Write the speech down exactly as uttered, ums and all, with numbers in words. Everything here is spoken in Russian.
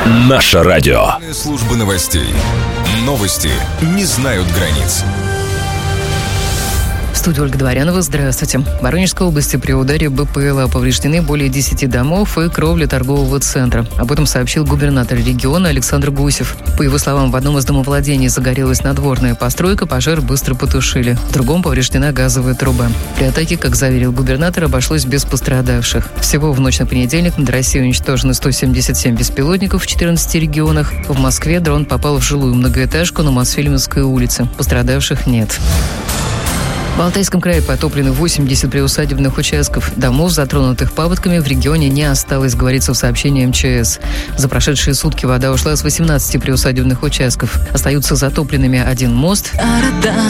Наше радио. Служба новостей. Новости не знают границ. В студии Ольга Дворянова. Здравствуйте. В Воронежской области при ударе БПЛА повреждены более десяти домов и кровля торгового центра. Об этом сообщил губернатор региона Александр Гусев. По его словам, в одном из домовладений загорелась надворная постройка, пожар быстро потушили. В другом повреждена газовая труба. При атаке, как заверил губернатор, обошлось без пострадавших. Всего в ночь на понедельник над Россией уничтожено сто семьдесят семь беспилотников в четырнадцати регионах. В Москве дрон попал в жилую многоэтажку на Мосфильмовской улице. Пострадавших нет. В Алтайском крае потоплены восемьдесят приусадебных участков. Домов, затронутых паводками, в регионе не осталось, говорится в сообщении эм че эс. За прошедшие сутки вода ушла с восемнадцати приусадебных участков. Остаются затопленными один мост